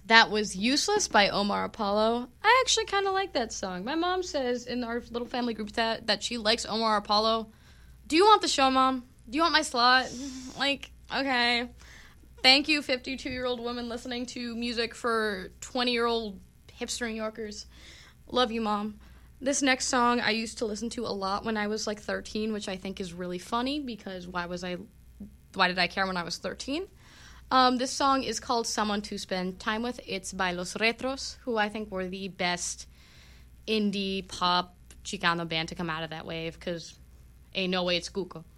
That was Useless by Omar Apollo. I actually kind of like that song. My mom says in our little family group that she likes Omar Apollo. Do you want the show, Mom? Do you want my slot? Like, okay. Thank you, 52-year-old woman listening to music for 20-year-old hipster New Yorkers. Love you, Mom. This next song I used to listen to a lot when I was like 13, which I think is really funny because why did I care when I was 13? This song is called Someone to Spend Time With. It's by Los Retros, who I think were the best indie pop Chicano band to come out of that wave, because ain't no way it's Cuco.